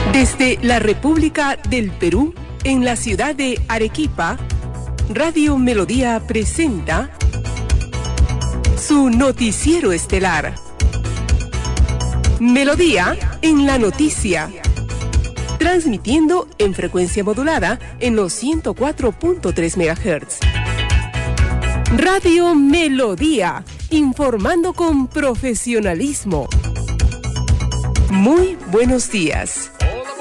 Desde la República del Perú, en la ciudad de Arequipa, Radio Melodía presenta su noticiero estelar. Melodía en la noticia. Transmitiendo en frecuencia modulada en los 104.3 MHz. Radio Melodía, informando con profesionalismo. Muy buenos días.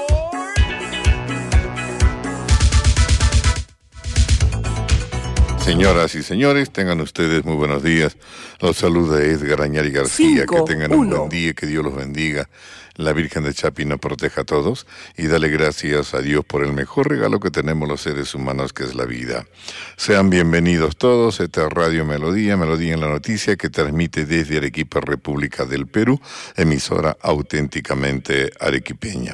Señoras y señores, tengan ustedes muy buenos días. Los saluda Edgar Añari García. Que tengan un buen día, que Dios los bendiga. La Virgen de Chapi nos proteja a todos y dale gracias a Dios por el mejor regalo que tenemos los seres humanos, que es la vida. Sean bienvenidos todos. Esta es Radio Melodía, Melodía en la Noticia, que transmite desde Arequipa, República del Perú, emisora auténticamente arequipeña.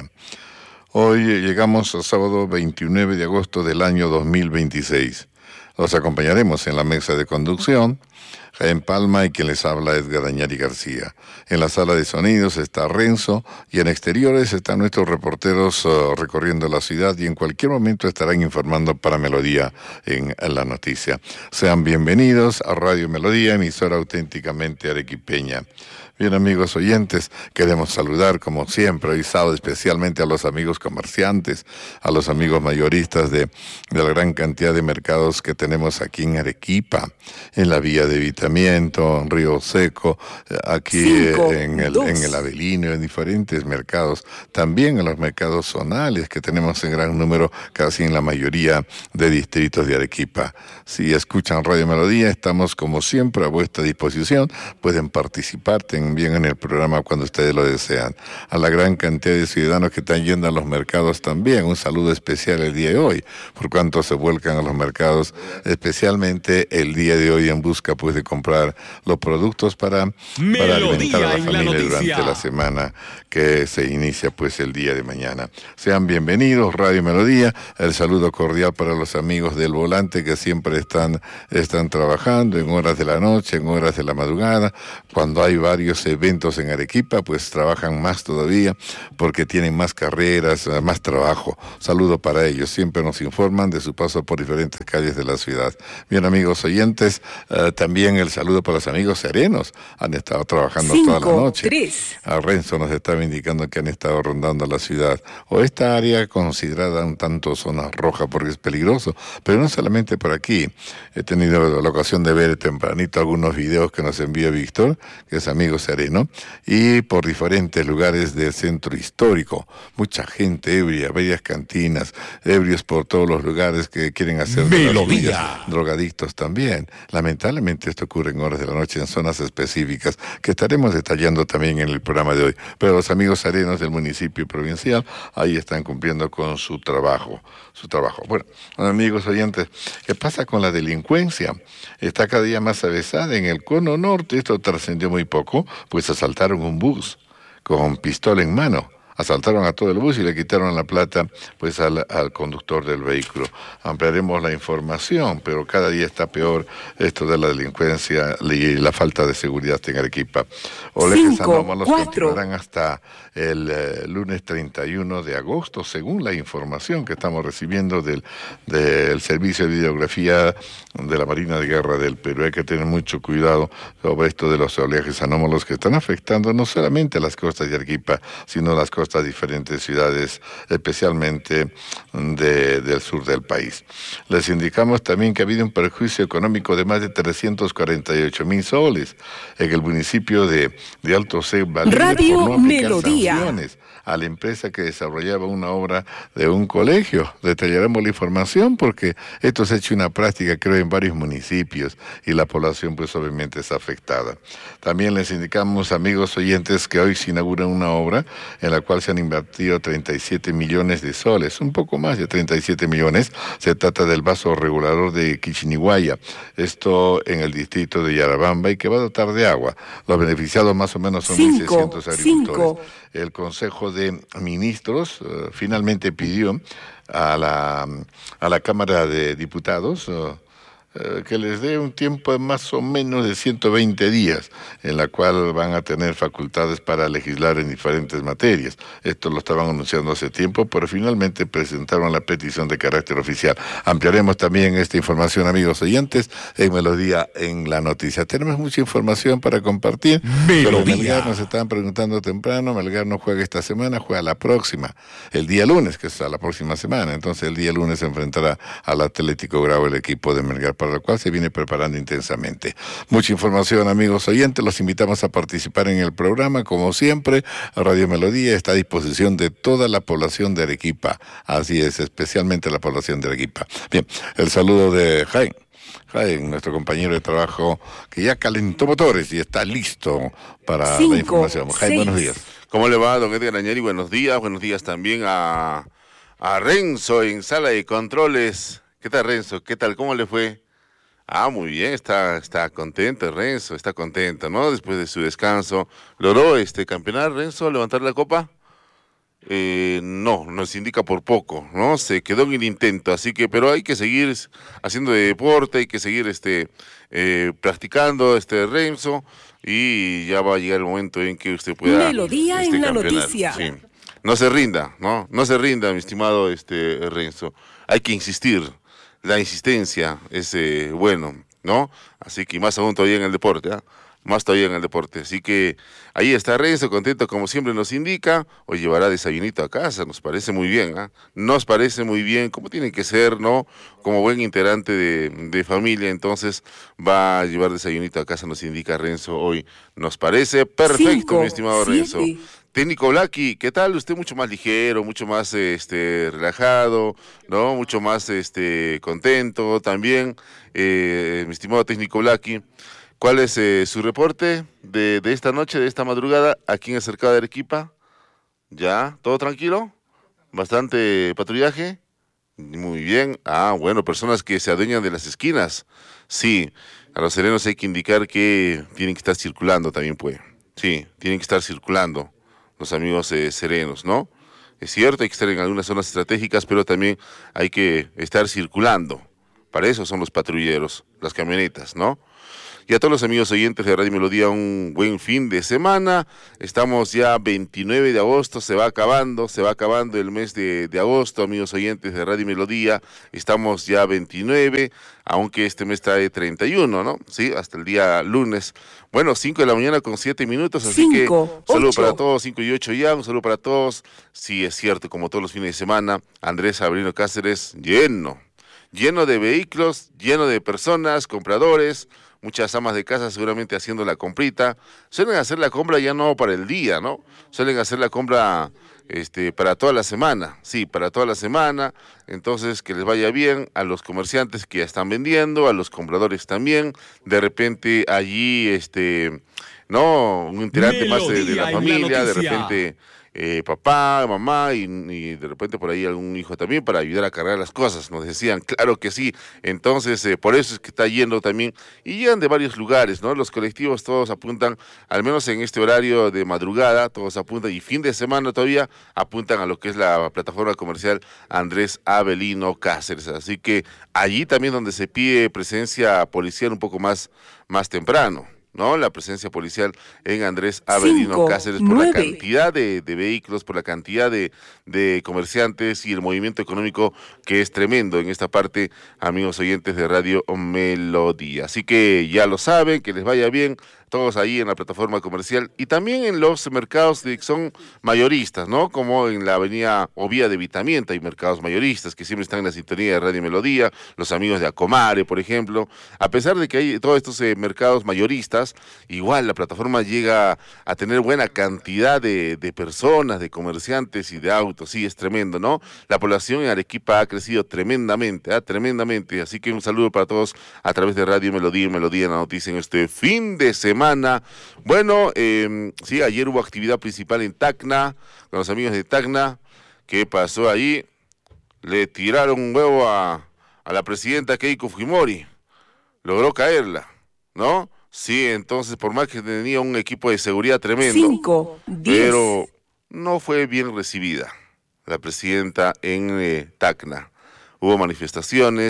Hoy llegamos al sábado 29 de agosto del año 2026. Los acompañaremos en la mesa de conducción, en Palma, y quien les habla, Edgar Añari García. En la sala de sonidos está Renzo, y en exteriores están nuestros reporteros recorriendo la ciudad, y en cualquier momento estarán informando para Melodía en la noticia. Sean bienvenidos a Radio Melodía, emisora auténticamente arequipeña. Bien, amigos oyentes, queremos saludar como siempre hoy sábado especialmente a los amigos comerciantes, a los amigos mayoristas de la gran cantidad de mercados que tenemos aquí en Arequipa, en la Vía de Evitamiento, en Río Seco, aquí en el Avelino, en diferentes mercados, también en los mercados zonales que tenemos en gran número, casi en la mayoría de distritos de Arequipa. Si escuchan Radio Melodía, estamos como siempre a vuestra disposición, pueden participar bien en el programa cuando ustedes lo desean. A la gran cantidad de ciudadanos que están yendo a los mercados también, un saludo especial el día de hoy, por cuanto se vuelcan a los mercados, especialmente el día de hoy en busca pues de comprar los productos para alimentar a la familia durante la semana que se inicia pues el día de mañana. Sean bienvenidos, Radio Melodía, el saludo cordial para los amigos del volante que siempre están trabajando en horas de la noche, en horas de la madrugada, cuando hay varios eventos en Arequipa, pues trabajan más todavía porque tienen más carreras, más trabajo. Saludo para ellos, siempre nos informan de su paso por diferentes calles de la ciudad. Bien, amigos oyentes, también el saludo para los amigos serenos, han estado trabajando toda la noche. A Renzo nos estaba indicando que han estado rondando la ciudad, o esta área considerada un tanto zona roja porque es peligroso, pero no solamente por aquí. He tenido la ocasión de ver tempranito algunos videos que nos envió Víctor, que es amigo sereno, y por diferentes lugares del centro histórico. Mucha gente ebria, varias cantinas, ebrios por todos los lugares que quieren hacer Melodía. Drogadictos también. Lamentablemente esto ocurre en horas de la noche en zonas específicas que estaremos detallando también en el programa de hoy. Pero los amigos serenos del municipio provincial ahí están cumpliendo con su trabajo. Bueno, amigos oyentes, ¿qué pasa con la delincuencia? Está cada día más avesada en el cono norte. Esto trascendió muy poco, pues asaltaron un bus con pistola en mano. Asaltaron a todo el bus y le quitaron la plata pues al conductor del vehículo. Ampliaremos la información, pero cada día está peor esto de la delincuencia y la falta de seguridad en Arequipa. Olejes anómalos continuarán hasta el lunes 31 de agosto, según la información que estamos recibiendo del Servicio de Videografía de la Marina de Guerra del Perú. Hay que tener mucho cuidado sobre esto de los oleajes anómalos que están afectando no solamente las costas de Arequipa, sino las costas de diferentes ciudades, especialmente del sur del país. Les indicamos también que ha habido un perjuicio económico de más de 348,000 soles en el municipio de Alto Ceiba, Radio por no Melodía. A la empresa que desarrollaba una obra de un colegio. Detallaremos la información porque esto se ha hecho una práctica, creo, en varios municipios y la población pues obviamente es afectada. También les indicamos, amigos oyentes, que hoy se inaugura una obra en la cual se han invertido 37 millones de soles, un poco más de 37 millones. Se trata del vaso regulador de Quichinihuaya, esto en el distrito de Yarabamba, y que va a dotar de agua. Los beneficiados más o menos son 1.600 agricultores. El Consejo de Ministros finalmente pidió a la Cámara de Diputados que les dé un tiempo de más o menos de 120 días, en la cual van a tener facultades para legislar en diferentes materias. Esto lo estaban anunciando hace tiempo, pero finalmente presentaron la petición de carácter oficial. Ampliaremos también esta información, amigos oyentes, en Melodía en la Noticia. Tenemos mucha información para compartir. Melodía. Melgar nos estaban preguntando temprano, Melgar no juega esta semana, juega la próxima, el día lunes, que es la próxima semana. Entonces el día lunes se enfrentará al Atlético Grau, el equipo de Melgar, para lo cual se viene preparando intensamente. Mucha información, amigos oyentes, los invitamos a participar en el programa, como siempre. Radio Melodía está a disposición de toda la población de Arequipa, así es, especialmente la población de Arequipa. Bien, el saludo de Jaime, nuestro compañero de trabajo, que ya calentó motores y está listo para la información. Jaime, buenos días. ¿Cómo le va, don Edgar Añari? Buenos días también a Renzo en Sala de Controles. ¿Qué tal, Renzo? ¿Qué tal? ¿Cómo le fue? Muy bien, está contento Renzo, está contento, ¿no? Después de su descanso. ¿Logró campeonar, Renzo, levantar la copa? No, nos indica por poco, ¿no? Se quedó en el intento, así que, pero hay que seguir haciendo deporte, hay que seguir practicando Renzo, y ya va a llegar el momento en que usted pueda Melodía en la campeonar. Noticia. Sí. No se rinda, ¿no? No se rinda, mi estimado Renzo. Hay que insistir. La insistencia es bueno, ¿no? Así que más aún todavía en el deporte, ¿ah? Más todavía en el deporte. Así que ahí está Renzo, contento como siempre nos indica. Hoy llevará desayunito a casa, nos parece muy bien, ¿ah? Nos parece muy bien, como tiene que ser, ¿no? Como buen integrante de familia, entonces va a llevar desayunito a casa, nos indica Renzo hoy. Nos parece perfecto, mi estimado Renzo. Técnico Blacky, ¿qué tal? Usted mucho más ligero, mucho más relajado, ¿no? Mucho más contento también, mi estimado técnico Blacky. ¿Cuál es su reporte de esta noche, de esta madrugada, aquí en el cercado de Arequipa? ¿Ya? ¿Todo tranquilo? ¿Bastante patrullaje? Muy bien. Bueno, personas que se adueñan de las esquinas. Sí, a los serenos hay que indicar que tienen que estar circulando también, pues. Sí, tienen que estar circulando los amigos serenos, ¿no? Es cierto, hay que estar en algunas zonas estratégicas, pero también hay que estar circulando. Para eso son los patrulleros, las camionetas, ¿no? Y a todos los amigos oyentes de Radio Melodía, un buen fin de semana. Estamos ya 29 de agosto, se va acabando el mes de agosto, amigos oyentes de Radio Melodía. Estamos ya 29, aunque este mes trae 31, ¿no? Sí, hasta el día lunes. Bueno, 5 de la mañana con 7 minutos, así que un saludo para todos, 5 y 8 ya, un saludo para todos. Sí, es cierto, como todos los fines de semana, Andrés Avelino Cáceres lleno de vehículos, lleno de personas, compradores, muchas amas de casa seguramente haciendo la comprita. Suelen hacer la compra ya no para el día, ¿no? Suelen hacer la compra para toda la semana, sí, para toda la semana. Entonces, que les vaya bien a los comerciantes que ya están vendiendo, a los compradores también. De repente allí, ¿no? Un integrante más de la familia, de repente papá, mamá y de repente por ahí algún hijo también para ayudar a cargar las cosas, nos decían, claro que sí. Entonces por eso es que está yendo también, y llegan de varios lugares, ¿no? Los colectivos todos apuntan, al menos en este horario de madrugada, todos apuntan, y fin de semana todavía apuntan a lo que es la plataforma comercial Andrés Avelino Cáceres, así que allí también donde se pide presencia policial un poco más temprano, ¿no? La presencia policial en Andrés Avelino Cáceres por la cantidad de vehículos, por la cantidad de comerciantes y el movimiento económico que es tremendo en esta parte, amigos oyentes de Radio Melodía. Así que ya lo saben, que les vaya bien todos ahí en la plataforma comercial y también en los mercados que son mayoristas, ¿no? Como en la avenida o vía de Vitamienta hay mercados mayoristas que siempre están en la sintonía de Radio Melodía, los amigos de Acomare, por ejemplo. A pesar de que hay todos estos mercados mayoristas, igual la plataforma llega a tener buena cantidad de personas, de comerciantes y de autos. Sí, es tremendo, ¿no? La población en Arequipa ha crecido tremendamente, tremendamente. Así que un saludo para todos a través de Radio Melodía y Melodía en la Noticia en este fin de semana. Bueno, sí, ayer hubo actividad principal en Tacna, con los amigos de Tacna. ¿Qué pasó ahí? Le tiraron un huevo a la presidenta Keiko Fujimori. Logró caerla, ¿no? Sí, entonces por más que tenía un equipo de seguridad tremendo, pero no fue bien recibida la presidenta en Tacna. Hubo manifestaciones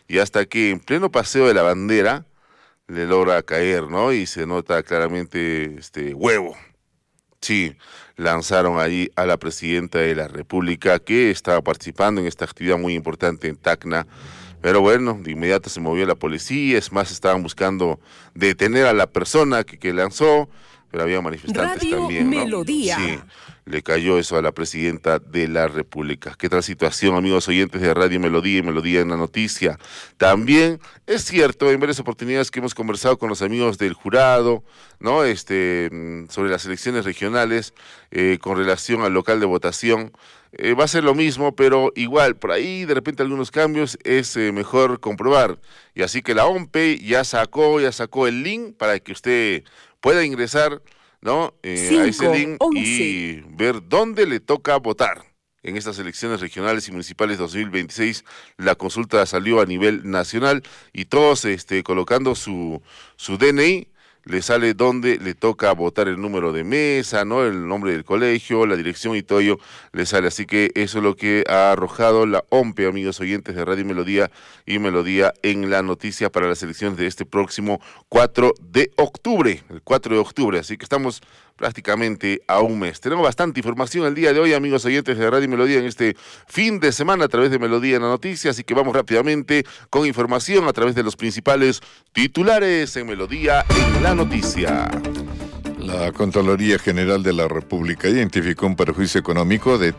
y hasta que en pleno paseo de la bandera le logra caer, ¿no? Y se nota claramente huevo. Sí, lanzaron allí a la presidenta de la República que estaba participando en esta actividad muy importante en Tacna. Pero bueno, de inmediato se movió la policía, es más, estaban buscando detener a la persona que lanzó, pero había manifestantes Radio también, ¿no? Melodía. Sí, le cayó eso a la presidenta de la República. ¿Qué tal situación, amigos oyentes de Radio Melodía y Melodía en la Noticia? También es cierto, en varias oportunidades que hemos conversado con los amigos del jurado, ¿no? Sobre las elecciones regionales, con relación al local de votación, va a ser lo mismo, pero igual, por ahí de repente algunos cambios es mejor comprobar. Y así que la OMPE ya sacó el link para que usted pueda ingresar, ¿no? A ese link 11. y ver dónde le toca votar. En estas elecciones regionales y municipales 2026, la consulta salió a nivel nacional y todos colocando su DNI, le sale dónde le toca votar, el número de mesa, ¿no? El nombre del colegio, la dirección y todo ello le sale. Así que eso es lo que ha arrojado la OMPE, amigos oyentes de Radio Melodía y Melodía en la Noticia para las elecciones de este próximo 4 de octubre, el 4 de octubre. Así que estamos prácticamente a un mes. Tenemos bastante información el día de hoy, amigos oyentes de Radio Melodía, en este fin de semana a través de Melodía en la Noticia, así que vamos rápidamente con información a través de los principales titulares en Melodía en la Noticia. La Contraloría General de la República identificó un perjuicio económico de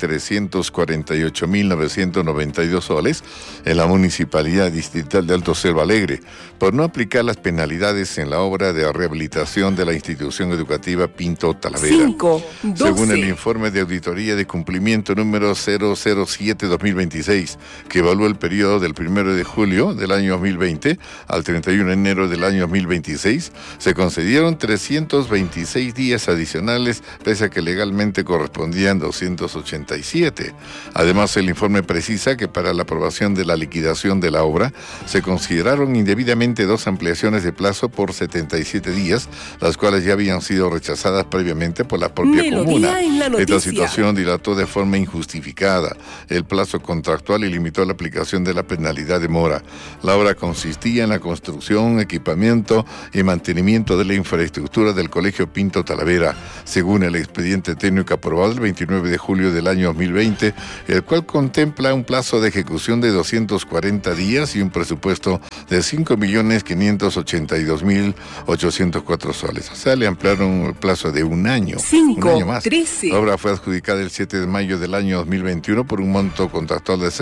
348.992 soles en la Municipalidad Distrital de Alto Cerro Alegre por no aplicar las penalidades en la obra de rehabilitación de la institución educativa Pinto Talavera. 5, 12. Según el informe de auditoría de cumplimiento número 007-2026, que evaluó el periodo del 1 de julio del año 2020 al 31 de enero del año 2026, se concedieron 326 días adicionales, pese a que legalmente correspondían 287. Además, el informe precisa que para la aprobación de la liquidación de la obra se consideraron indebidamente 2 ampliaciones de plazo por 77 días, las cuales ya habían sido rechazadas previamente por la propia comuna. Esta situación dilató de forma injustificada el plazo contractual y limitó la aplicación de la penalidad de mora. La obra consistía en la construcción, equipamiento y mantenimiento de la infraestructura del Colegio Pinto Talavera, según el expediente técnico aprobado el 29 de julio del año 2020, el cual contempla un plazo de ejecución de 240 días y un presupuesto de 5.582.804 soles. O sea, le ampliaron el plazo de un año. 5, un año más. 13. La obra fue adjudicada el 7 de mayo del año 2021 por un monto contractual de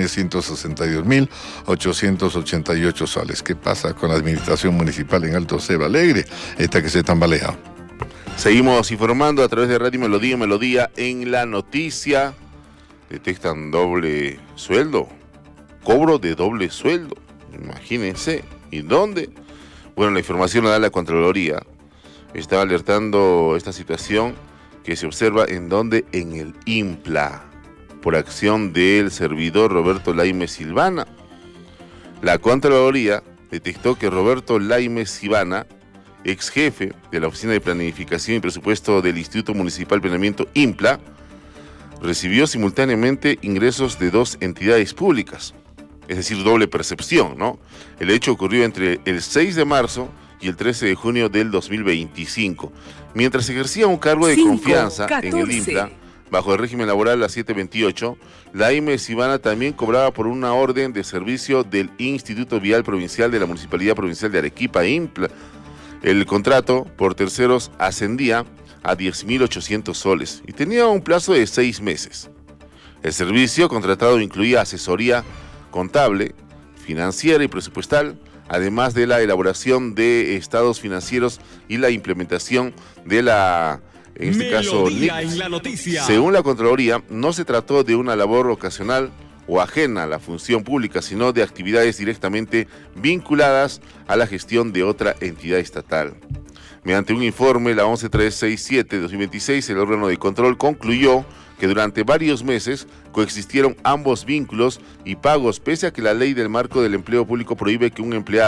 6.162.888 soles. ¿Qué pasa con la administración municipal en Alto Cerro Alegre? Esta que se tambalea. Seguimos informando a través de Radio Melodía, Melodía en la Noticia. Detectan doble sueldo, cobro de doble sueldo, imagínense. ¿Y dónde? Bueno, la información la da la Contraloría. Está alertando esta situación que se observa en donde, en el IMPLA, por acción del servidor Roberto Laime Silvana. La Contraloría detectó que Roberto Laime Silvana, ex jefe de la Oficina de Planificación y Presupuesto del Instituto Municipal de Planeamiento IMPLA, recibió simultáneamente ingresos de 2 entidades públicas, es decir, doble percepción, ¿no? El hecho ocurrió entre el 6 de marzo y el 13 de junio del 2025, mientras ejercía un cargo de confianza 14. en el IMPLA, bajo el régimen laboral a 728, Laime Silvana también cobraba por una orden de servicio del Instituto Vial Provincial de la Municipalidad Provincial de Arequipa, IMPLA. El contrato por terceros ascendía a 10.800 soles y tenía un plazo de 6 meses. El servicio contratado incluía asesoría contable, financiera y presupuestal, además de la elaboración de estados financieros y la implementación de la, en este caso, NIC. Según la Contraloría, no se trató de una labor ocasional o ajena a la función pública, sino de actividades directamente vinculadas a la gestión de otra entidad estatal. Mediante un informe, la 11367 de 2026, el órgano de control concluyó que durante varios meses coexistieron ambos vínculos y pagos, pese a que la ley del marco del empleo público prohíbe que un empleado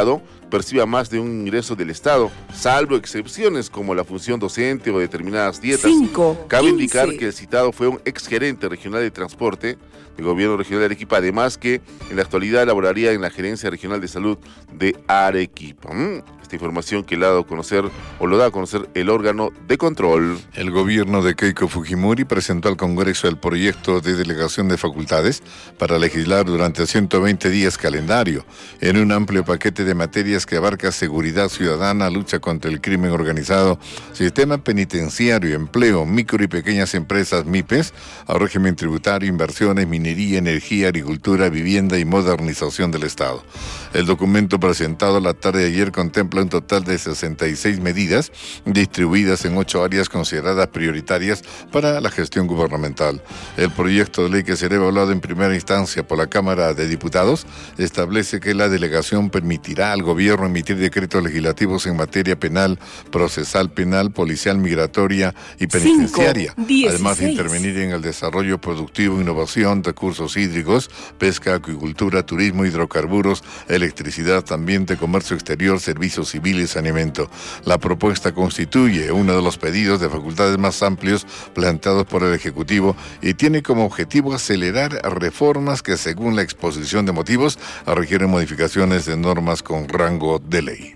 perciba más de un ingreso del Estado, salvo excepciones como la función docente o determinadas dietas. Cabe indicar que el citado fue un exgerente regional de transporte del gobierno regional de Arequipa, además que en la actualidad laboraría en la Gerencia Regional de Salud de Arequipa. Esta información que la ha dado a conocer, o lo da a conocer, el órgano de control. El gobierno de Keiko Fujimori presentó al Congreso el proyecto de delegación de facultades para legislar durante 120 días calendario, en un amplio paquete de materias que abarca seguridad ciudadana, lucha contra el crimen organizado, sistema penitenciario, empleo, micro y pequeñas empresas MIPES, régimen tributario, inversiones, minería, energía, agricultura, vivienda y modernización del Estado. El documento presentado la tarde de ayer contempla un total de 66 medidas distribuidas en 8 áreas consideradas prioritarias para la gestión gubernamental. El proyecto de ley, que será evaluado en primera instancia por la Cámara de Diputados, establece que la delegación permitirá al gobierno emitir decretos legislativos en materia penal, procesal penal, policial, migratoria y penitenciaria, además de intervenir en el desarrollo productivo, innovación, recursos hídricos, pesca, acuicultura, turismo, hidrocarburos, electricidad, ambiente, comercio exterior, servicios civiles y saneamiento. La propuesta constituye uno de los pedidos de facultades más amplios planteados por el Ejecutivo y tiene como objetivo acelerar reformas que, según la exposición de motivos, requieren modificaciones de normas con rango de ley.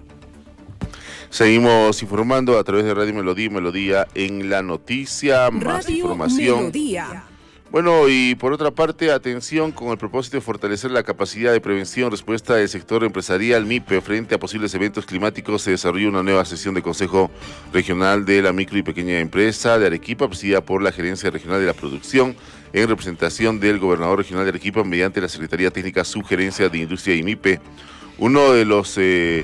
Seguimos informando a través de Radio Melodía, Melodía en la noticia, más Radio información. Melodía. Bueno, y por otra parte, atención, con el propósito de fortalecer la capacidad de prevención, respuesta del sector empresarial MIPE frente a posibles eventos climáticos, se desarrolló una nueva sesión de Consejo Regional de la Micro y Pequeña Empresa de Arequipa, presidida por la Gerencia Regional de la Producción, en representación del Gobernador Regional de Arequipa, mediante la Secretaría Técnica Subgerencia de Industria y MIPE. Uno de los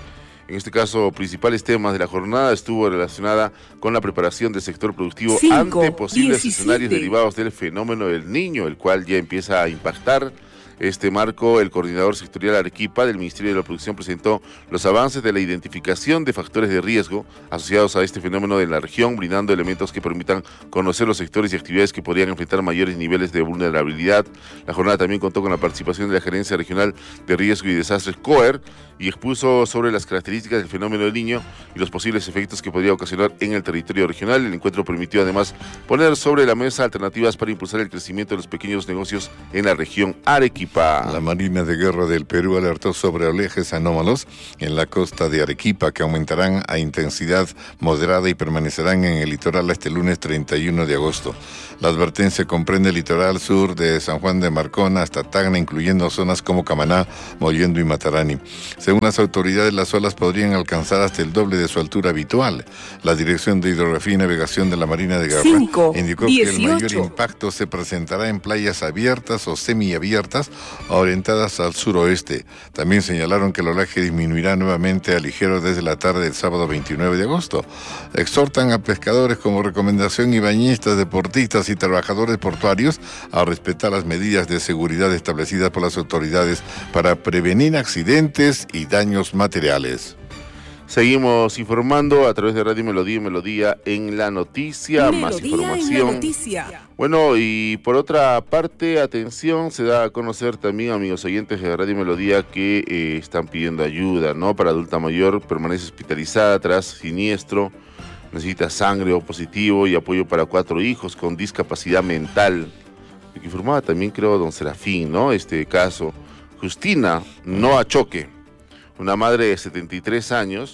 en este caso, principales temas de la jornada estuvo relacionada con la preparación del sector productivo ante posibles escenarios derivados del fenómeno del Niño, el cual ya empieza a impactar. Este marco, el coordinador sectorial Arequipa del Ministerio de la Producción presentó los avances de la identificación de factores de riesgo asociados a este fenómeno en la región, brindando elementos que permitan conocer los sectores y actividades que podrían enfrentar mayores niveles de vulnerabilidad. La jornada también contó con la participación de la Gerencia Regional de Riesgo y Desastres, COER, y expuso sobre las características del fenómeno del Niño y los posibles efectos que podría ocasionar en el territorio regional. El encuentro permitió además poner sobre la mesa alternativas para impulsar el crecimiento de los pequeños negocios en la región Arequipa. La Marina de Guerra del Perú alertó sobre oleajes anómalos en la costa de Arequipa que aumentarán a intensidad moderada y permanecerán en el litoral hasta el lunes 31 de agosto. La advertencia comprende el litoral sur de San Juan de Marcona hasta Tacna, incluyendo zonas como Camaná, Mollendo y Matarani. Según las autoridades, las olas podrían alcanzar hasta el doble de su altura habitual. La Dirección de Hidrografía y Navegación de la Marina de Guerra indicó que el mayor impacto se presentará en playas abiertas o semiabiertas orientadas al suroeste. También señalaron que el oleaje disminuirá nuevamente a ligero desde la tarde del sábado 29 de agosto. Exhortan a pescadores como recomendación y bañistas, deportistas y trabajadores portuarios a respetar las medidas de seguridad establecidas por las autoridades para prevenir accidentes y daños materiales. Seguimos informando a través de Radio Melodía y Melodía en la noticia, más información. Bueno, y por otra parte, atención, se da a conocer también, amigos oyentes de Radio Melodía, que están pidiendo ayuda, ¿no? Para adulta mayor, permanece hospitalizada tras siniestro, necesita sangre O positivo y apoyo para 4 hijos con discapacidad mental. Lo que informaba también, creo, don Serafín, ¿no? Este caso, Justina Noa Choque, una madre de 73 años,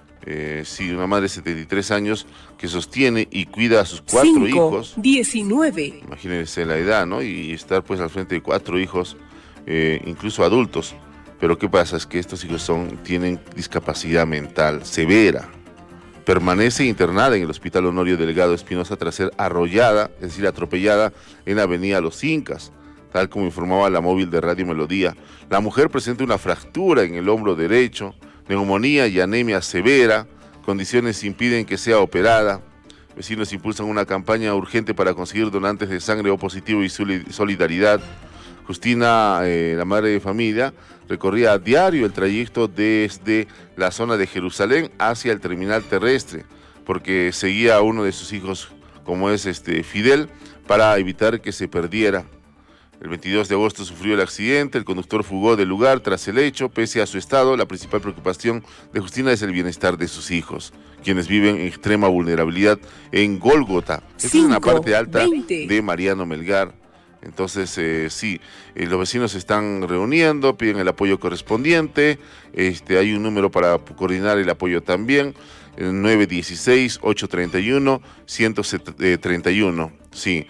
una madre de 73 años que sostiene y cuida a sus 4 hijos. 19. Imagínense la edad, ¿no? Y estar pues al frente de 4 hijos, incluso adultos. Pero ¿qué pasa? Es que estos hijos tienen discapacidad mental severa. Permanece internada en el Hospital Honorio Delgado Espinosa tras ser arrollada, es decir, atropellada en la avenida Los Incas. Tal como informaba la móvil de Radio Melodía, la mujer presenta una fractura en el hombro derecho, neumonía y anemia severa, condiciones impiden que sea operada. Vecinos impulsan una campaña urgente para conseguir donantes de sangre O positivo y solidaridad. Justina, la madre de familia, recorría a diario el trayecto desde la zona de Jerusalén hacia el terminal terrestre, porque seguía a uno de sus hijos, como es Fidel, para evitar que se perdiera. El 22 de agosto sufrió el accidente, el conductor fugó del lugar tras el hecho. Pese a su estado, la principal preocupación de Justina es el bienestar de sus hijos, quienes viven en extrema vulnerabilidad en Gólgota. Esta es una parte alta de Mariano Melgar. Entonces, los vecinos se están reuniendo, piden el apoyo correspondiente. Hay un número para coordinar el apoyo también, 916-831-131. Sí,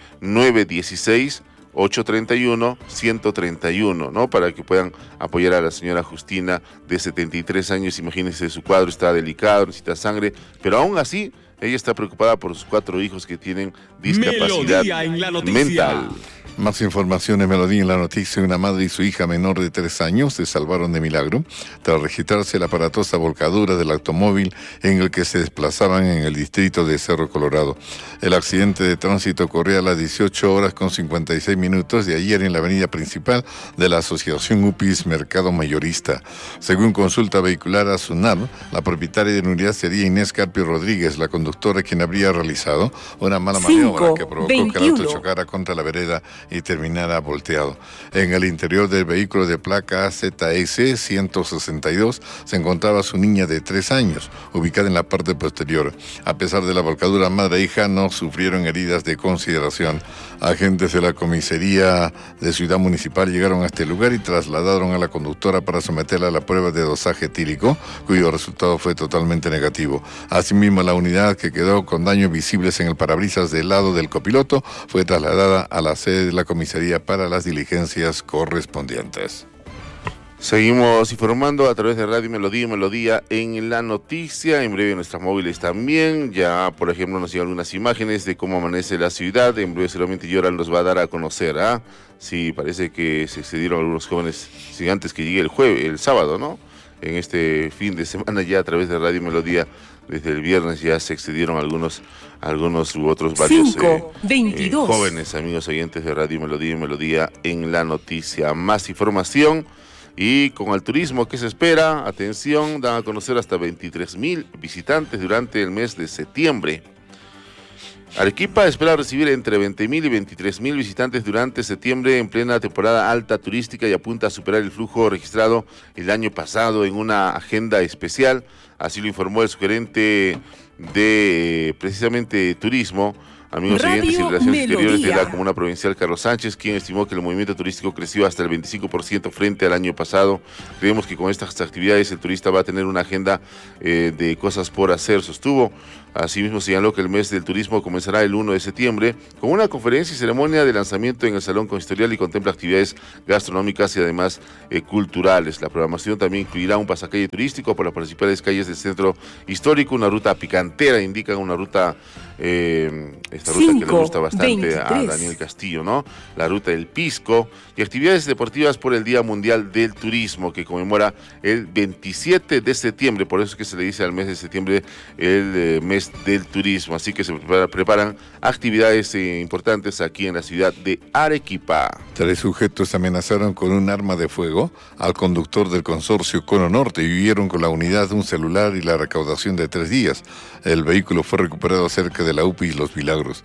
916-831-131, ¿no? Para que puedan apoyar a la señora Justina, de 73 años. Imagínense, su cuadro está delicado, necesita sangre, pero aún así ella está preocupada por sus 4 hijos que tienen discapacidad mental. Más información en Melodía en la noticia. Una madre y su hija menor de 3 años se salvaron de milagro tras registrarse la aparatosa volcadura del automóvil en el que se desplazaban en el distrito de Cerro Colorado. El accidente de tránsito ocurrió a las 18:56 de ayer en la avenida principal de la Asociación UPIS Mercado Mayorista. Según consulta vehicular a SUNAR, la propietaria de la unidad sería Inés Carpio Rodríguez, la conductora, quien habría realizado una mala maniobra que provocó que el auto chocara contra la vereda y terminara volteado. En el interior del vehículo de placa ZS 162 se encontraba su niña de 3 años, ubicada en la parte posterior. A pesar de la volcadura, madre e hija no sufrieron heridas de consideración. Agentes de la comisaría de Ciudad Municipal llegaron a este lugar y trasladaron a la conductora para someterla a la prueba de dosaje etílico, cuyo resultado fue totalmente negativo. Asimismo, la unidad, que quedó con daños visibles en el parabrisas del lado del copiloto, fue trasladada a la sede de la comisaría para las diligencias correspondientes. Seguimos informando a través de Radio Melodía en la noticia. En breve nuestras móviles también. Ya, por ejemplo, nos llegan algunas imágenes de cómo amanece la ciudad. En breve seguramente Yoran nos va a dar a conocer. Sí, parece que se excedieron algunos jóvenes antes que llegue el sábado, ¿no? En este fin de semana ya a través de Radio Melodía, desde el viernes ya se excedieron algunos u otros varios jóvenes amigos oyentes de Radio Melodía en la noticia. Más información. Y con el turismo que se espera, atención, dan a conocer hasta 23,000 visitantes durante el mes de septiembre. Arequipa espera recibir entre 20,000 y 23,000 visitantes durante septiembre en plena temporada alta turística y apunta a superar el flujo registrado el año pasado en una agenda especial. Así lo informó el sugerente de precisamente turismo, amigos oyentes y relaciones exteriores de la Comuna Provincial, Carlos Sánchez, quien estimó que el movimiento turístico creció hasta el 25% frente al año pasado. Creemos que con estas actividades el turista va a tener una agenda de cosas por hacer, sostuvo. Asimismo señaló que el mes del turismo comenzará el 1 de septiembre con una conferencia y ceremonia de lanzamiento en el Salón Consistorial y contempla actividades gastronómicas y además culturales. La programación también incluirá un pasacalle turístico por las principales calles del centro histórico, una ruta picantera, indican una ruta, esta ruta que le gusta bastante a Daniel Castillo, ¿no? La ruta del Pisco, y actividades deportivas por el Día Mundial del Turismo, que conmemora el 27 de septiembre, por eso es que se le dice al mes de septiembre el mes del turismo, así que se preparan actividades importantes aquí en la ciudad de Arequipa. 3 sujetos amenazaron con un arma de fuego al conductor del consorcio Cono Norte y huyeron con la unidad, un celular y la recaudación de 3 días. El vehículo fue recuperado cerca de la UPI Los Milagros.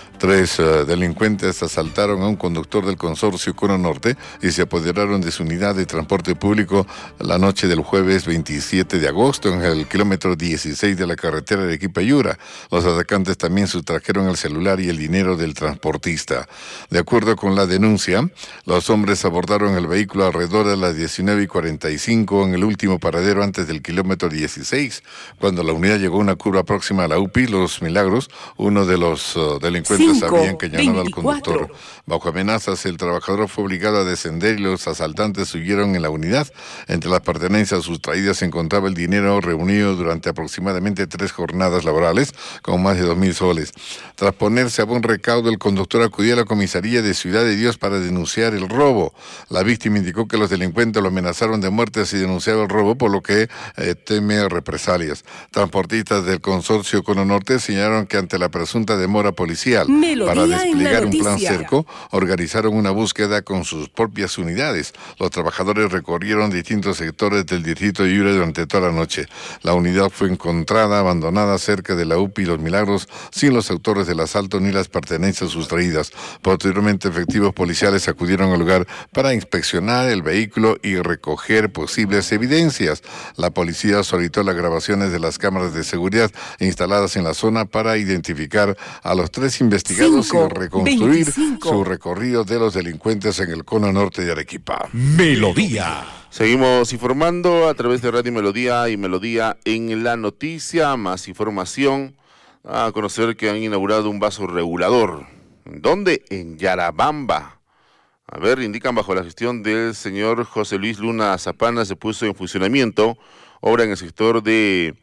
3 delincuentes asaltaron a un conductor del consorcio Cono Norte y se apoderaron de su unidad de transporte público la noche del jueves 27 de agosto en el kilómetro 16 de la carretera de Arequipa-Yura. Los atacantes también sustrajeron el celular y el dinero del transportista. De acuerdo con la denuncia, los hombres abordaron el vehículo alrededor de las 19:45 en el último paradero antes del kilómetro 16. Cuando la unidad llegó a una curva próxima a la UPI Los Milagros, uno de los delincuentes habían cañonado al conductor. Bajo amenazas, el trabajador fue obligado a descender y los asaltantes huyeron en la unidad. Entre las pertenencias sustraídas se encontraba el dinero reunido durante aproximadamente 3 jornadas laborales, con más de 2,000 soles. Tras ponerse a buen recaudo, el conductor acudió a la comisaría de Ciudad de Dios para denunciar el robo. La víctima indicó que los delincuentes lo amenazaron de muerte si denunciaba el robo, por lo que teme represalias. Transportistas del consorcio Cono Norte señalaron que ante la presunta demora policial Para desplegar un plan cerco, organizaron una búsqueda con sus propias unidades. Los trabajadores recorrieron distintos sectores del distrito de Yura durante toda la noche. La unidad fue encontrada abandonada cerca de la UPI Los Milagros, sin los autores del asalto ni las pertenencias sustraídas. Posteriormente, efectivos policiales acudieron al lugar para inspeccionar el vehículo y recoger posibles evidencias. La policía solicitó las grabaciones de las cámaras de seguridad instaladas en la zona para identificar a los 3 investigados y reconstruir su recorrido de los delincuentes en el cono norte de Arequipa. Melodía. Seguimos informando a través de Radio Melodía y Melodía en la noticia. Más información. A conocer que han inaugurado un vaso regulador. ¿Dónde? En Yarabamba. A ver, indican bajo la gestión del señor José Luis Luna Zapana se puso en funcionamiento obra en el sector de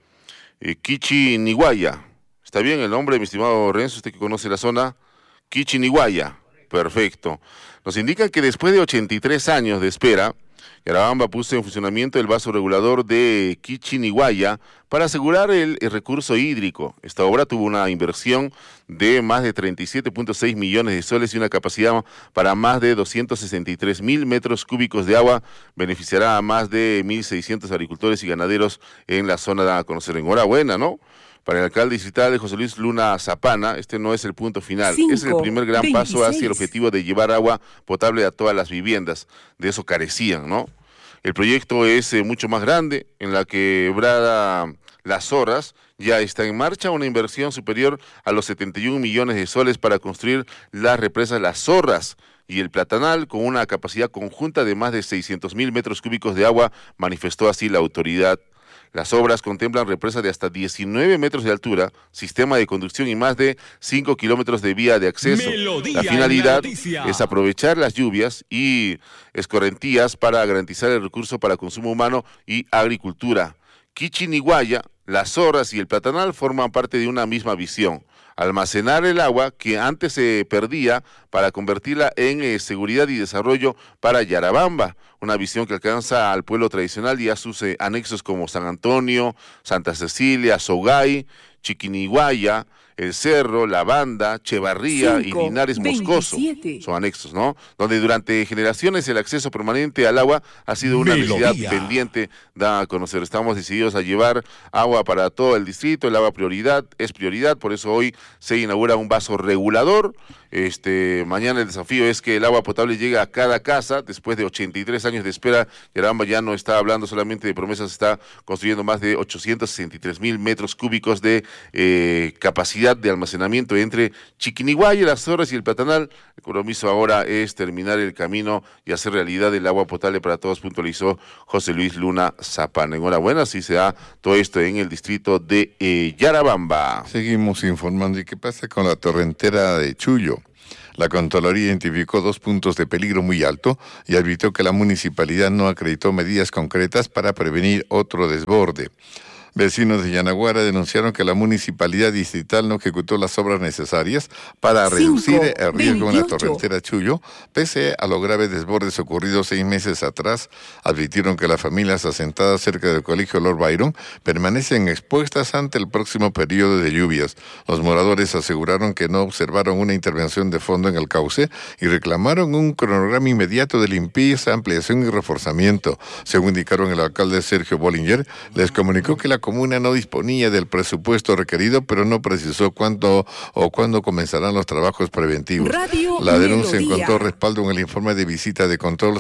Quichiniguaya. ¿Está bien el nombre, mi estimado Renzo? Usted que conoce la zona. Quichiniguaya. Perfecto. Nos indican que después de 83 años de espera, Yarabamba puso en funcionamiento el vaso regulador de Quichiniguaya para asegurar el recurso hídrico. Esta obra tuvo una inversión de más de 37.6 millones de soles y una capacidad para más de 263.000 metros cúbicos de agua. Beneficiará a más de 1.600 agricultores y ganaderos en la zona a conocer. Enhorabuena, ¿no? Para el alcalde distrital de José Luis Luna Zapana, este no es el punto final, es el primer gran paso hacia el objetivo de llevar agua potable a todas las viviendas. De eso carecían, ¿no? El proyecto es mucho más grande, en la quebrada Las Zorras ya está en marcha una inversión superior a los 71 millones de soles para construir las represas Las Zorras y el Platanal con una capacidad conjunta de más de 600.000 metros cúbicos de agua, manifestó así la autoridad. Las obras contemplan represas de hasta 19 metros de altura, sistema de conducción y más de 5 kilómetros de vía de acceso. La finalidad es aprovechar las lluvias y escorrentías para garantizar el recurso para consumo humano y agricultura. Quichiniguaya, Las Zorras y el Platanal forman parte de una misma visión: almacenar el agua que antes se perdía para convertirla en seguridad y desarrollo para Yarabamba, una visión que alcanza al pueblo tradicional y a sus anexos como San Antonio, Santa Cecilia, Sogay, Chiquiniguaya, El Cerro, La Banda, Chevarría y Linares Moscoso. Son anexos, ¿no? Donde durante generaciones el acceso permanente al agua ha sido una necesidad pendiente, da a conocer. Estamos decididos a llevar agua para todo el distrito, el agua es prioridad, por eso hoy se inaugura un vaso regulador. Mañana el desafío es que el agua potable llegue a cada casa. Después de 83 años de espera, Yarabamba ya no está hablando solamente de promesas, está construyendo más de 863.000 metros cúbicos de capacidad de almacenamiento entre Chiquiniguaya, Las Zorras y el Platanal. El compromiso ahora es terminar el camino y hacer realidad el agua potable para todos, puntualizó José Luis Luna Zapana. Enhorabuena, así se da todo esto en el distrito de Yarabamba. Seguimos informando. ¿Y qué pasa con la torrentera de Chullo? La Contraloría identificó 2 puntos de peligro muy alto y advirtió que la municipalidad no acreditó medidas concretas para prevenir otro desborde. Vecinos de Yanaguara denunciaron que la municipalidad distrital no ejecutó las obras necesarias para reducir el riesgo en la torrentera Chullo, pese a los graves desbordes ocurridos 6 meses atrás. Advirtieron que las familias asentadas cerca del colegio Lord Byron permanecen expuestas ante el próximo periodo de lluvias. Los moradores aseguraron que no observaron una intervención de fondo en el cauce y reclamaron un cronograma inmediato de limpieza, ampliación y reforzamiento. Según indicaron el alcalde Sergio Bollinger, les comunicó que la comuna no disponía del presupuesto requerido, pero no precisó cuánto o cuándo comenzarán los trabajos preventivos. La denuncia encontró respaldo en el informe de visita de control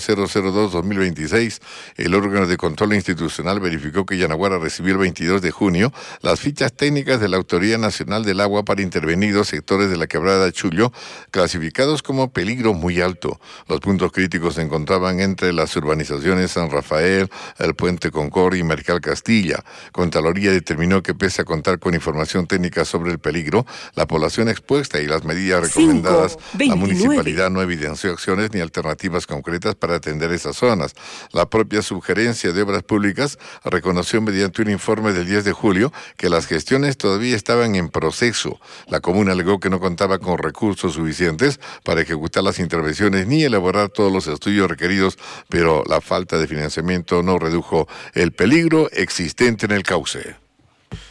002-2026. El órgano de control institucional verificó que Yanaguara recibió el 22 de junio las fichas técnicas de la Autoridad Nacional del Agua para intervenir 2 sectores de la quebrada Chullo, clasificados como peligro muy alto. Los puntos críticos se encontraban entre las urbanizaciones San Rafael, el Puente Concordia y Mercal Castilla. Contraloría determinó que pese a contar con información técnica sobre el peligro, la población expuesta y las medidas recomendadas, la municipalidad no evidenció acciones ni alternativas concretas para atender esas zonas. La propia Subgerencia de Obras Públicas reconoció mediante un informe del 10 de julio que las gestiones todavía estaban en proceso. La comuna alegó que no contaba con recursos suficientes para ejecutar las intervenciones ni elaborar todos los estudios requeridos, pero la falta de financiamiento no redujo el peligro existente en el cauce.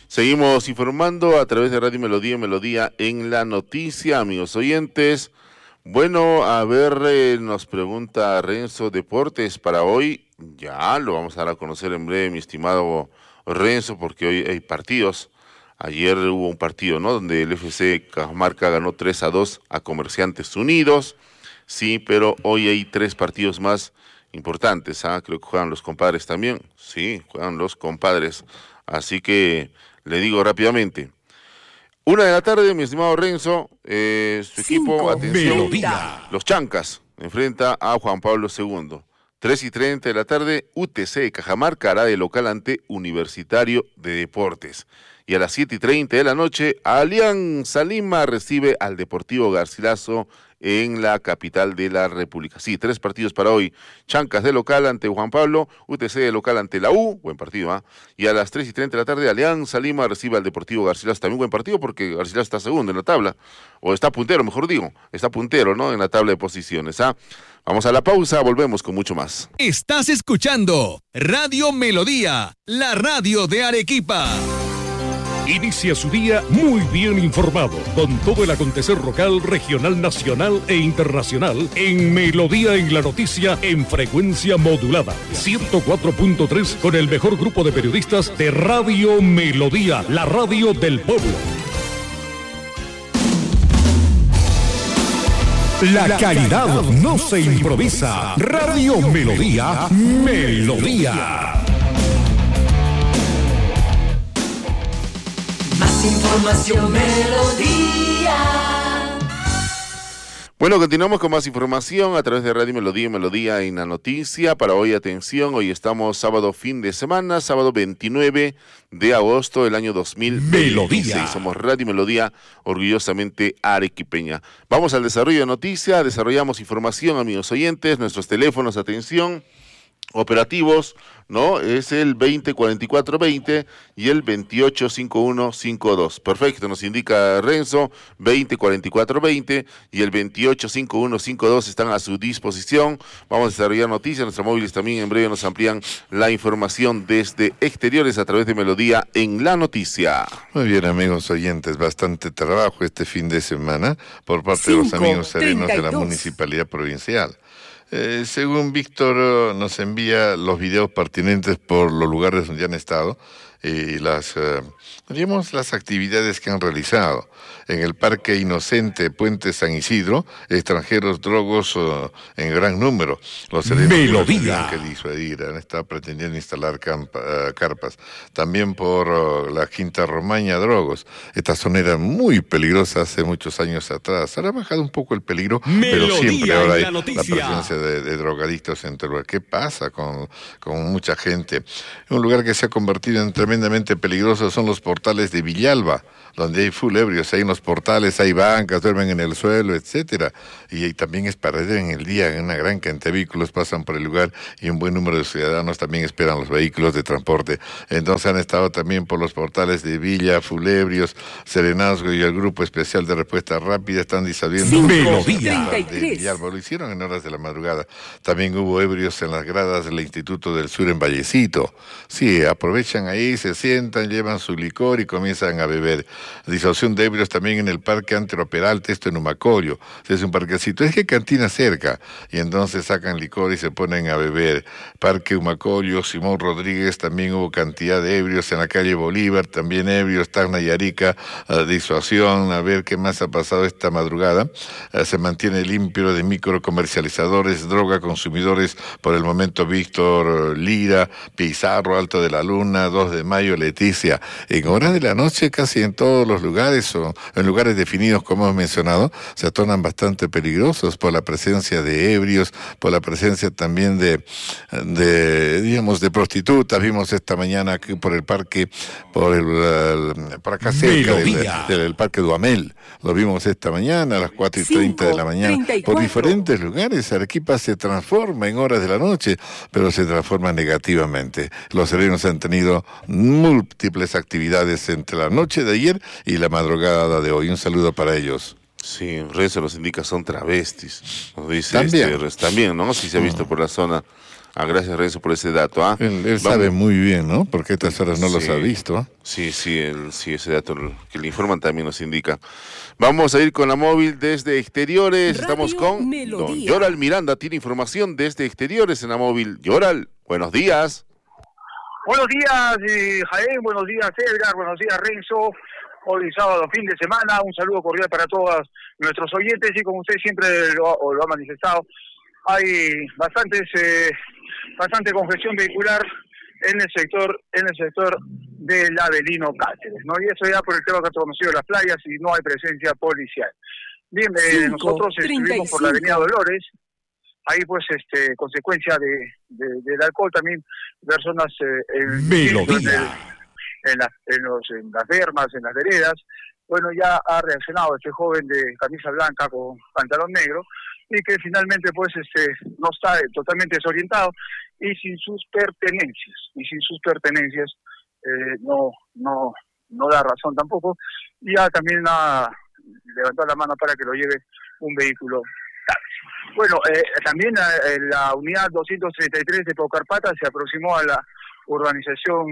Seguimos informando a través de Radio Melodía, Melodía en la noticia, amigos oyentes. Bueno, a ver, nos pregunta Renzo, deportes para hoy. Ya lo vamos a dar a conocer en breve, mi estimado Renzo, porque hoy hay partidos. Ayer hubo un partido, ¿no?, donde el FC Cajamarca ganó 3-2 a Comerciantes Unidos. Sí, pero hoy hay 3 partidos más importantes. Creo que juegan los compadres también. Sí, juegan los compadres. Así que le digo rápidamente. 1:00 p.m, mi estimado Renzo, su equipo, atención, Melodía. Los Chancas enfrenta a Juan Pablo II. 3:30 p.m, UTC Cajamarca hará de local ante Universitario de Deportes. Y a las 7:30 p.m, Alianza Lima recibe al Deportivo Garcilaso en la capital de la República. Sí, 3 partidos para hoy. Chancas de local ante Juan Pablo, UTC de local ante la U, buen partido, Y a las 3:30 p.m, Alianza Lima recibe al Deportivo Garcilaso, también buen partido porque Garcilaso está segundo en la tabla, o está puntero, mejor digo, está puntero, ¿no?, en la tabla de posiciones, Vamos a la pausa, volvemos con mucho más. Estás escuchando Radio Melodía, la radio de Arequipa. Inicia su día muy bien informado, con todo el acontecer local, regional, nacional e internacional, en Melodía en la Noticia, en frecuencia modulada, 104.3, con el mejor grupo de periodistas de Radio Melodía, la radio del pueblo. La calidad no se improvisa. Radio Melodía, Melodía. Más información, Melodía. Bueno, continuamos con más información a través de Radio Melodía y Melodía en la noticia. Para hoy, atención, hoy estamos sábado fin de semana, sábado 29 de agosto del año 2026. Melodía. Somos Radio Melodía, orgullosamente arequipeña. Vamos al desarrollo de noticia, desarrollamos información, amigos oyentes, nuestros teléfonos, atención, operativos, ¿no? Es el 204420 y el 285152. Perfecto, nos indica Renzo, 204420 y el 285152 están a su disposición. Vamos a desarrollar noticias, nuestros móviles también en breve nos amplían la información desde exteriores a través de Melodía en la noticia. Muy bien, amigos oyentes, bastante trabajo este fin de semana por parte de los amigos serenos de la Municipalidad Provincial. Según Víctor, nos envía los videos pertinentes por los lugares donde han estado y las actividades que han realizado. En el Parque Inocente, Puente San Isidro, extranjeros drogos en gran número. Los serenos tienen que disuadir, han estado pretendiendo instalar carpas. También por la Quinta Romaña, drogos. Esta zona era muy peligrosa hace muchos años atrás. Ahora ha bajado un poco el peligro, pero siempre ahora hay la presencia de drogadictos en todo lugar. ¿Qué pasa con mucha gente? Un lugar que se ha convertido en tremendamente peligroso son los portales de Villalba, donde hay full ebrios, hay unos portales, hay bancas, duermen en el suelo, etcétera. Y también es para en el día, una gran cantidad de vehículos pasan por el lugar y un buen número de ciudadanos también esperan los vehículos de transporte. Entonces han estado también por los portales de Villa, full ebrios, Serenazgo y el Grupo Especial de Respuesta Rápida están disolviendo de Villalba. Lo hicieron en horas de la madrugada. También hubo ebrios en las gradas del Instituto del Sur en Vallecito. Sí, aprovechan ahí, se sientan, llevan su licor y comienzan a beber. Disolución de ebrios también en el Parque Antero Peralta, esto en Humacoyo. Es un parquecito, es que hay cantina cerca, y entonces sacan licor y se ponen a beber. Parque Humacoyo, Simón Rodríguez, también hubo cantidad de ebrios en la calle Bolívar, también ebrios, Tacna y Arica, disuasión, a ver qué más ha pasado esta madrugada. Se mantiene limpio de microcomercializadores, droga, consumidores, por el momento Víctor Lira, Pizarro, Alto de la Luna, 2 de Mayo, Leticia. En horas de la noche, casi en todos los lugares o en lugares definidos como hemos mencionado, se tornan bastante peligrosos por la presencia de ebrios, por la presencia también de prostitutas. Vimos esta mañana aquí por el parque, por acá cerca del Parque Duamel. Lo vimos esta mañana a las 4:30 de la mañana. 34. Por diferentes lugares, Arequipa se transforma en horas de la noche, pero se transforma negativamente. Los serenos han tenido múltiples actividades entre la noche de ayer y la madrugada de hoy. Un saludo para ellos. Sí, Renzo nos indica son travestis. Nos dice también, también, ¿no? Si se ha visto por la zona Gracias, Renzo, por ese dato. Él sabe muy bien, ¿no? Porque a estas horas no los ha visto. Sí, ese dato que le informan también nos indica. Vamos a ir con la móvil desde Exteriores. Radio Estamos con Melodía. don Yoral Miranda. Tiene información desde Exteriores en la móvil. Yoral, buenos días. Buenos días, Jaén. Buenos días, Edgar. Buenos días, Renzo. Hoy sábado, fin de semana. Un saludo cordial para todos nuestros oyentes y como usted siempre lo ha manifestado, hay bastante congestión vehicular en el sector del Avelino Cáceres, ¿no? Y eso ya por el tema que ha conocido las playas y no hay presencia policial. Bien, nosotros estuvimos por la avenida Dolores, ahí pues consecuencia del alcohol también, personas en las bermas, en las veredas. Bueno, ya ha reaccionado este joven de camisa blanca con pantalón negro y que finalmente pues no está totalmente desorientado y sin sus pertenencias no da razón tampoco, y ya también ha levantado la mano para que lo lleve un vehículo taxi. Bueno, también la unidad 233 de Paucarpata se aproximó a la urbanización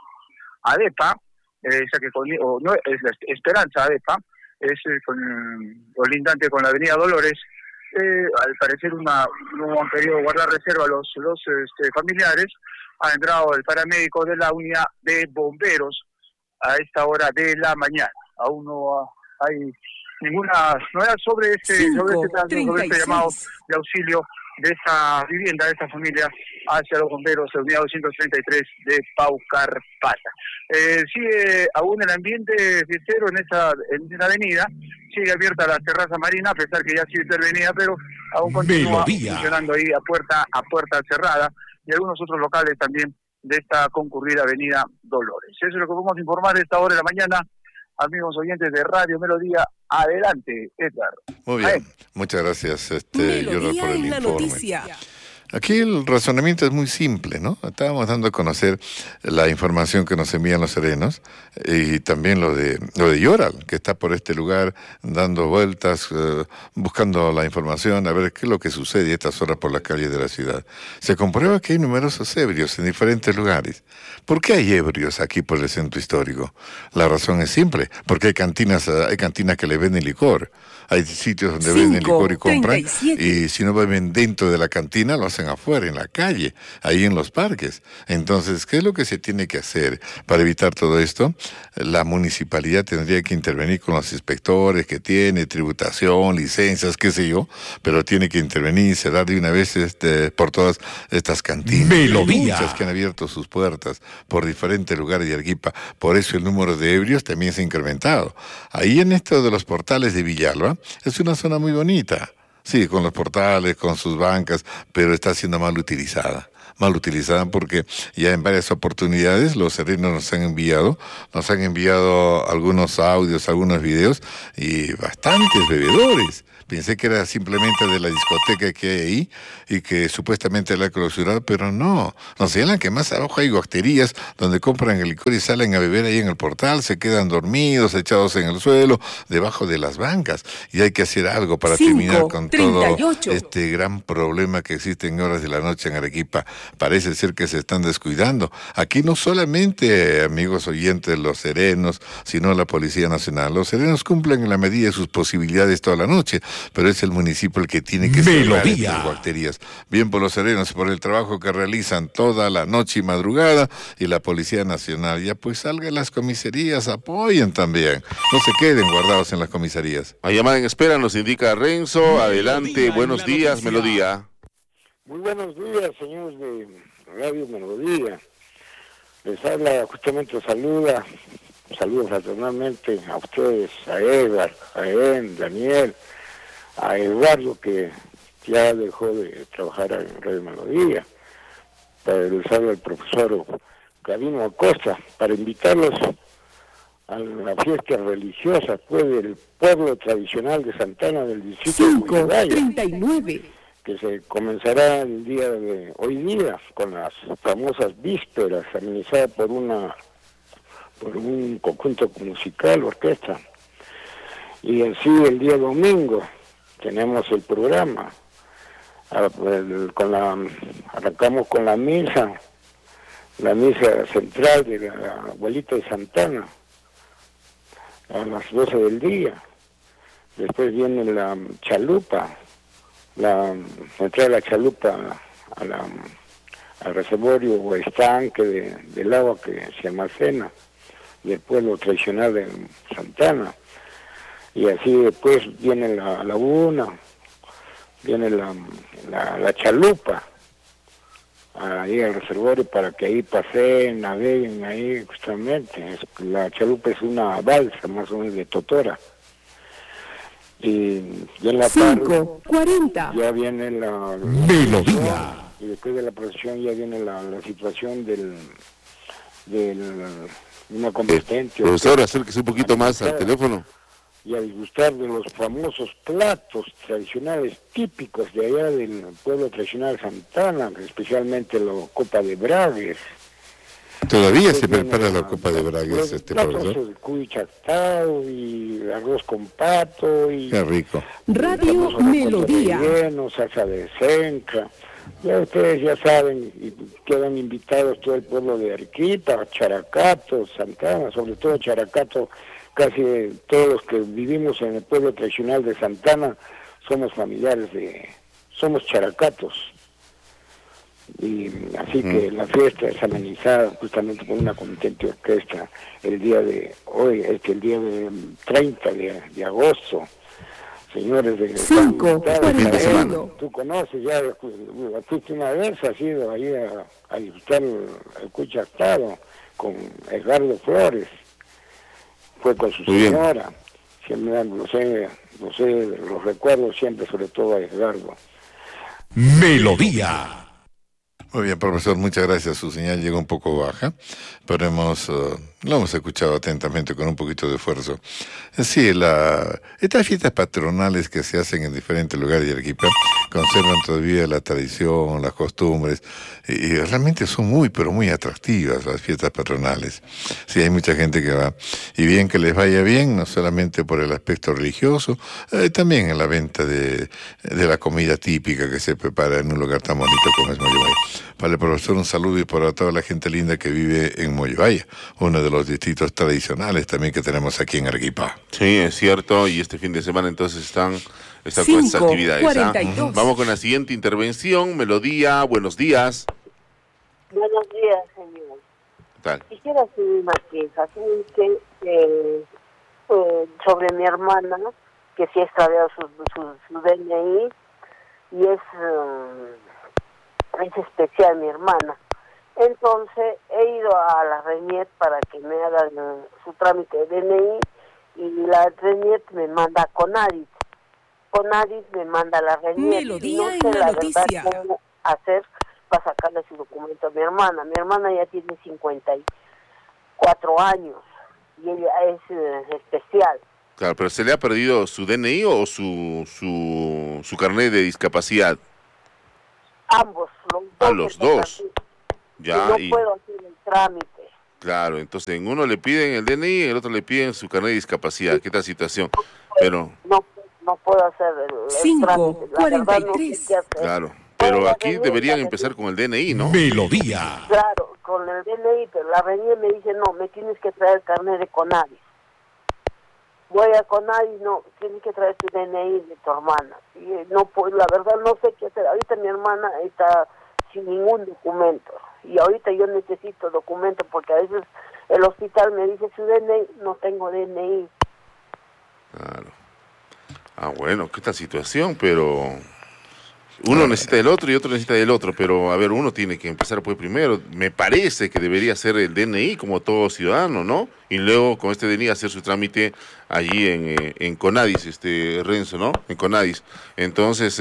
ADEPA, esa que no es la Esperanza ADEPA, es colindante con la avenida Dolores. Al parecer no han querido guardar reserva los familiares. Ha entrado el paramédico de la unidad de bomberos a esta hora de la mañana. Aún no hay ninguna novedad sobre este llamado de auxilio de esta vivienda, de esta familia, hacia los bomberos de unidad 233 de Paucarpata. Sigue aún el ambiente fiestero en esa avenida, sigue abierta la terraza marina, a pesar que ya ha sido intervenida, pero aún continúa funcionando ahí a puerta cerrada, y algunos otros locales también de esta concurrida avenida Dolores. Eso es lo que podemos informar a esta hora de la mañana, amigos oyentes de Radio Melodía. Adelante, Edgar. Muy bien, muchas gracias, Melodía por el en la informe. noticia. Aquí el razonamiento es muy simple, ¿no? Estábamos dando a conocer la información que nos envían los serenos y también lo de Yoral, que está por este lugar dando vueltas, buscando la información, a ver qué es lo que sucede a estas horas por las calles de la ciudad. Se comprueba que hay numerosos ebrios en diferentes lugares. ¿Por qué hay ebrios aquí por el centro histórico? La razón es simple, porque hay cantinas que le venden licor. Hay sitios donde venden licor y compran, 37. Y si no beben dentro de la cantina, lo hacen afuera, en la calle, ahí en los parques. Entonces, ¿qué es lo que se tiene que hacer para evitar todo esto? La municipalidad tendría que intervenir con los inspectores que tiene, tributación, licencias, qué sé yo, pero tiene que intervenir y cerrar de una vez por todas estas cantinas. Melodía. Muchas que han abierto sus puertas por diferentes lugares de Arequipa, por eso el número de ebrios también se ha incrementado. Ahí en esto de los portales de Villalba, es una zona muy bonita, sí, con los portales, con sus bancas, pero está siendo mal utilizada porque ya en varias oportunidades los serenos nos han enviado algunos audios, algunos videos y bastantes bebedores. Pensé que era simplemente de la discoteca que hay ahí y que supuestamente la clausurada, pero no. Nos señalan que más abajo hay guasterías donde compran el licor y salen a beber ahí en el portal, se quedan dormidos, echados en el suelo, debajo de las bancas. Y hay que hacer algo para terminar con 38. Todo este gran problema que existe en horas de la noche en Arequipa. Parece ser que se están descuidando. Aquí no solamente, amigos oyentes, los serenos, sino la Policía Nacional. Los serenos cumplen en la medida de sus posibilidades toda la noche, pero es el municipio el que tiene que cerrar estas guarderías. Bien por los serenos, por el trabajo que realizan toda la noche y madrugada, y la Policía Nacional. Ya pues salgan las comisarías, apoyen también. No se queden guardados en las comisarías. A llamada en espera nos indica Renzo. Adelante, buenos días, Melodía. Muy buenos días, señores de Radio Melodía. Les habla, justamente saludos fraternalmente a ustedes, a Edgar, a Daniel, a Eduardo, que ya dejó de trabajar en Radio Melodía. Les habla el profesor Gabino Acosta, para invitarlos a la fiesta religiosa del pueblo tradicional de Santana del distrito de Huillavalla, 39, que se comenzará el día de hoy día con las famosas vísperas, amenizadas por un conjunto musical, orquesta. Y así el día domingo tenemos el programa arrancamos con la misa central de la abuelita de Santana, a las 12 del día. Después viene la chalupa, la entrada de la chalupa al reservorio o estanque del agua que se almacena del pueblo tradicional de Santana. Y así después viene la laguna, viene la chalupa ahí al reservorio para que ahí paseen, naveguen ahí justamente. La chalupa es una balsa más o menos de totora. Y en la tarde 5:40 ya viene la Melodía. y después de la procesión ya viene la situación del una competencia. Profesor, acérquese un poquito más al teléfono. Y a disgustar de los famosos platos tradicionales típicos de allá del pueblo tradicional Santana, especialmente la copa de bragues. Todavía se prepara la copa de bragues, profesor. De cuy chactao y arroz con pato y qué rico. Radio Melodía. Salsa de senca. Ya ustedes ya saben y quedan invitados todo el pueblo de Arequipa, Characato, Santana, sobre todo Characato. Casi todos los que vivimos en el pueblo tradicional de Santana somos familiares somos characatos. Y así que la fiesta es amenizada justamente con una competente orquesta el día de hoy, el día de 30 de agosto. Señores de 5:41. Tú conoces, ya fuiste una vez, has ido ahí a disfrutar el cuchactado con Edgardo Flores. Fue con su señora, siempre los recuerdo siempre, sobre todo a Edgardo. Melodía. Muy bien, profesor, muchas gracias. Su señal llegó un poco baja, pero lo hemos escuchado atentamente con un poquito de esfuerzo. Sí, estas fiestas patronales que se hacen en diferentes lugares de Arequipa conservan todavía la tradición, las costumbres, y realmente son muy, pero muy atractivas las fiestas patronales. Sí, hay mucha gente que va, y bien que les vaya bien, no solamente por el aspecto religioso, también en la venta de la comida típica que se prepara en un lugar tan bonito como es Mollevaya. Para el profesor, un saludo y para toda la gente linda que vive en Mollevaya, uno de los distritos tradicionales también que tenemos aquí en Arequipa. Sí, es cierto, y este fin de semana entonces están con estas actividades. 42. Vamos con la siguiente intervención. Melodía, buenos días. Buenos días, señor. ¿Qué tal? Quisiera hacer una queja, sobre mi hermana, que sí ha extraviado su DNI, y es especial mi hermana. Entonces he ido a la RENIET para que me hagan su trámite de DNI, y la RENIET me manda a CONADIS. CONADIS me manda a la RENIET. Melodía y no en sé la verdad noticia. cómo hacer para sacarle su documento a mi hermana. Mi hermana ya tiene 54 años y ella es especial. Claro, pero ¿se le ha perdido su DNI o su carnet de discapacidad? Ambos, los dos. Ya, y no puedo hacer el trámite. Claro, entonces en uno le piden el DNI, en el otro le piden su carnet de discapacidad. ¿Qué tal situación? Pero no puedo hacer el trámite. La verdad no sé qué hacer. Claro, pero aquí deberían empezar con el DNI, ¿no? Melodía. Claro, con el DNI, pero la RENIET me dice, no, me tienes que traer el carnet de CONADIS. Voy a CONADIS, no, tienes que traer tu DNI de tu hermana. Y no, pues la verdad no sé qué hacer. Ahorita mi hermana está sin ningún documento. Y ahorita yo necesito documento porque a veces el hospital me dice su DNI, no tengo DNI. Claro. Bueno, ¿qué tal situación? Pero uno necesita del otro y otro necesita del otro, pero a ver, uno tiene que empezar pues primero. Me parece que debería ser el DNI como todo ciudadano, ¿no? Y luego con este DNI hacer su trámite allí en CONADIS, Renzo, ¿no? En CONADIS. Entonces,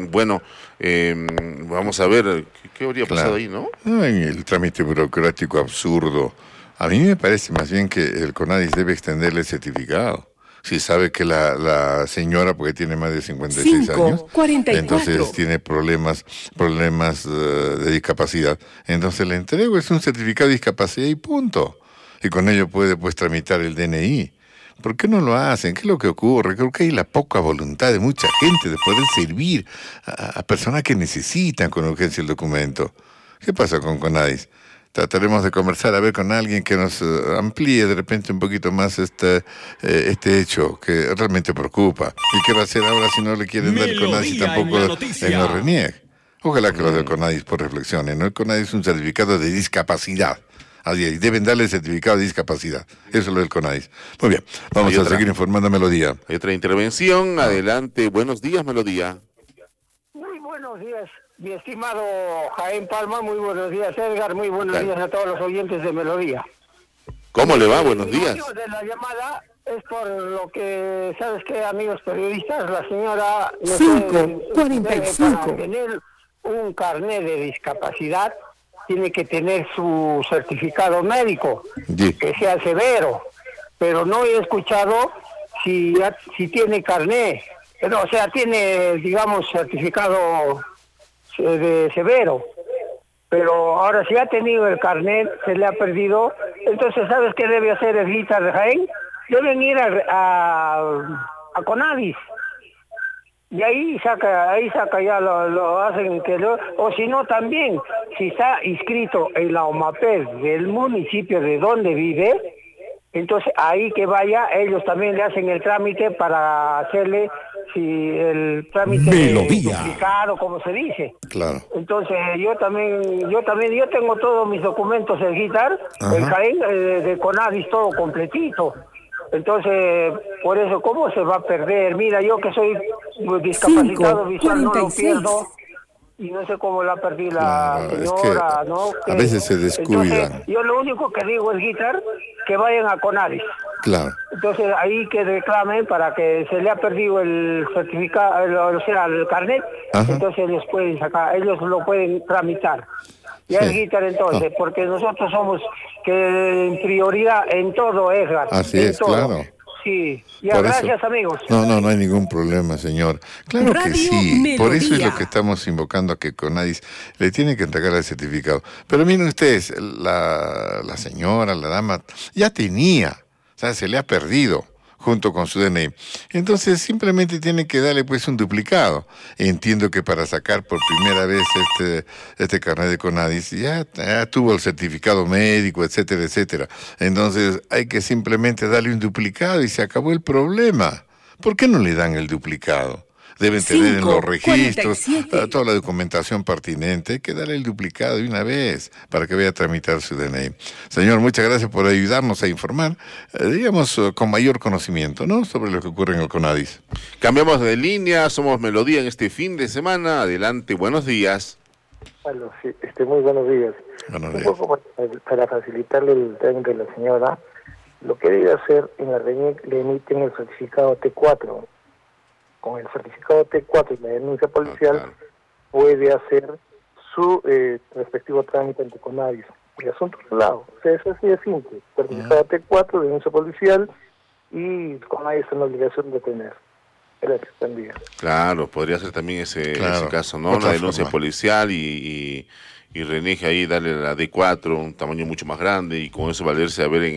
vamos a ver qué habría pasado ahí, ¿no? En el trámite burocrático absurdo. A mí me parece más bien que el CONADIS debe extenderle el certificado. Si sabe que la señora, porque tiene más de 56 años, 44. entonces tiene problemas de discapacidad, entonces le entrego, es un certificado de discapacidad y punto. Y con ello puede pues tramitar el DNI. ¿Por qué no lo hacen? ¿Qué es lo que ocurre? Creo que hay la poca voluntad de mucha gente de poder servir a personas que necesitan con urgencia el documento. ¿Qué pasa con CONADIS? Trataremos de conversar a ver con alguien que nos amplíe de repente un poquito más este hecho que realmente preocupa. ¿Y qué va a hacer ahora si no le quieren dar el CONADIS y tampoco en el RENIEC? Ojalá que los del CONADIS por reflexionen, ¿no? El CONADIS es un certificado de discapacidad. Así, deben darle el certificado de discapacidad. Eso es lo del CONADIS. Muy bien, vamos a seguir informando a Melodía. Hay otra intervención, adelante. Buenos días, Melodía. Muy buenos días, mi estimado Jaén Palma, muy buenos días, Edgar, muy buenos días a todos los oyentes de Melodía. ¿Cómo le va? Buenos días. El motivo de la llamada es por lo que, ¿sabes qué, amigos periodistas? La señora... 5:45. Para tener un carnet de discapacidad, tiene que tener su certificado médico, que sea severo, pero no he escuchado si tiene carnet. O sea, tiene, digamos, certificado de severo, pero ahora si ha tenido el carnet, se le ha perdido. Entonces, ¿sabes qué debe hacer el Guitar de Jaén? Deben ir a CONADIS, y ahí saca ya lo hacen, o si no también, si está inscrito en la OMAPED del municipio de donde vive, entonces ahí que vaya, ellos también le hacen el trámite para hacerle el trámite duplicado, como se dice. Claro. Entonces yo tengo todos mis documentos, el Guitar, el Jaén de CONADIS, todo completito. Entonces, por eso, ¿cómo se va a perder? Mira, yo que soy discapacitado visual, no lo pierdo. Y no sé cómo la perdí la señora, es que ¿no? A veces se descuidan. Entonces, yo lo único que digo es, Guitar, que vayan a CONADIS. Claro. Entonces, ahí que reclamen para que se le ha perdido el certificado, o sea, el carnet. Entonces, ellos pueden sacar, ellos lo pueden tramitar. Ya es Guitar entonces, porque nosotros somos que en prioridad en todo, Edgar. Así es, todo. Claro. Sí, ya, gracias amigos. No hay ningún problema, señor. Claro que sí, Melodía. Por eso es lo que estamos invocando a que CONADIS le tiene que entregar el certificado. Pero miren ustedes, la señora, la dama, ya tenía, o sea, se le ha perdido junto con su DNI. Entonces simplemente tiene que darle pues un duplicado. Entiendo que para sacar por primera vez este carnet de CONADIS ya tuvo el certificado médico, etcétera, etcétera. Entonces hay que simplemente darle un duplicado y se acabó el problema. ¿Por qué no le dan el duplicado? Deben tener en los registros toda la documentación pertinente. Hay que darle el duplicado de una vez para que vaya a tramitar su DNI. Señor, muchas gracias por ayudarnos a informar, digamos, con mayor conocimiento, ¿no?, sobre lo que ocurre en el CONADIS. Cambiamos de línea, somos Melodía en este fin de semana. Adelante, buenos días. Bueno, sí, muy buenos días. Buenos días. Un poco para facilitarle el trámite de la señora, lo que debe hacer en la RENIEC, le emiten el certificado T4. Con el certificado T4 y la denuncia policial puede hacer su respectivo trámite ante CONADIS. El asunto es lado, o sea, es así de simple. Certificado T4, denuncia policial, y CONADIS en la obligación de tener. Gracias, buen día. Claro, podría ser también ese caso, ¿no? Una denuncia policial y RENIEC ahí darle la D4, un tamaño mucho más grande, y con eso valerse a ver en